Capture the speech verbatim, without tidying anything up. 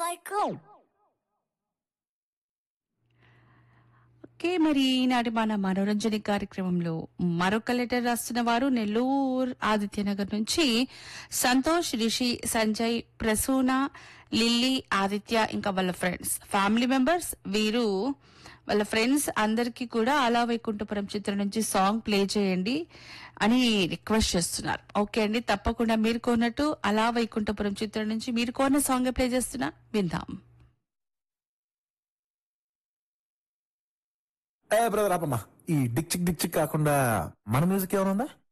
Okay, మరి ఈనాటి మన మనోరంజని కార్యక్రమంలో మరొక లెటర్ రాస్తున్న వారు నెల్లూరు ఆదిత్యనగర్ నుంచి సంతోష్, రిషి, సంజయ్, ప్రసూన, లిల్లీ, ఆదిత్య ఇంకా వాళ్ళ ఫ్రెండ్స్ ఫ్యామిలీ మెంబర్స్. వీరు వాళ్ళ ఫ్రెండ్స్ అందరికీ కూడా అలా వైకుంఠపురం చిత్రం నుంచి సాంగ్ ప్లే చేయండి అని రిక్వెస్ట్ చేస్తున్నారు. ఓకే అండి, తప్పకుండా మీరు కోరినట్టు అలా వైకుంఠపురం చిత్రం నుంచి మీరు కోరిన సాంగ్ ప్లే చేస్తున్నా, విందాం. ఏ బ్రదర్ ఆపమ్మా, ఈ డిక్ చిక్ డిక్ చిక్ కాకుండా మన మ్యూజిక్ ఏమైనా ఉందా?